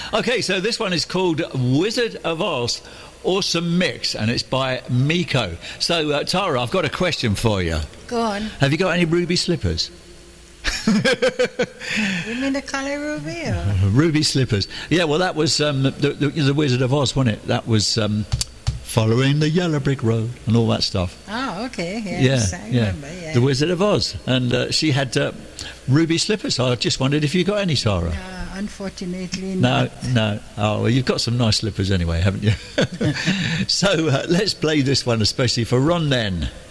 Okay, so this one is called Wizard of Oz Awesome Mix, and it's by Miko. So, Tara, I've got a question for you. Go on. Have you got any ruby slippers? You mean the colour ruby? Or? Ruby slippers. Yeah, well, that was the Wizard of Oz, wasn't it? That was following the yellow brick road and all that stuff. Oh, okay. Yes, I remember, yeah. The Wizard of Oz. And she had ruby slippers. I just wondered if you got any, Tara. Unfortunately not. No. Oh, well, you've got some nice slippers anyway, haven't you? So let's play this one especially for Ron then.